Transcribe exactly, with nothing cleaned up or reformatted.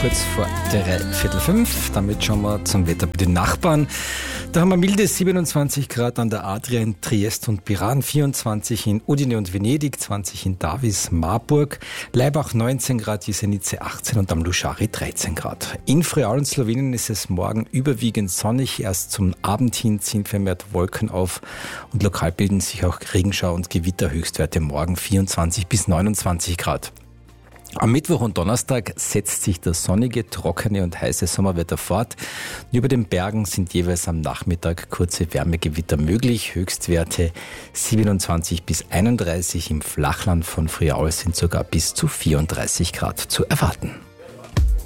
kurz vor drei Viertel fünf. Damit schauen wir zum Wetter bei den Nachbarn. Da haben wir milde siebenundzwanzig Grad an der Adria in Triest und Piran, vierundzwanzig in Udine und Venedig, zwanzig in Davis, Marburg, Laibach neunzehn Grad, Jesenice achtzehn und am Luschari dreizehn Grad. In Friaul und Slowenien ist es morgen überwiegend sonnig. Erst zum Abend hin ziehen vermehrt Wolken auf und lokal bilden sich auch Regenschau und Gewitter. Höchstwerte morgen vierundzwanzig bis neunundzwanzig Grad. Am Mittwoch und Donnerstag setzt sich das sonnige, trockene und heiße Sommerwetter fort. Über den Bergen sind jeweils am Nachmittag kurze Wärmegewitter möglich. Höchstwerte siebenundzwanzig bis einunddreißig. Im Flachland von Friaul sind sogar bis zu vierunddreißig Grad zu erwarten.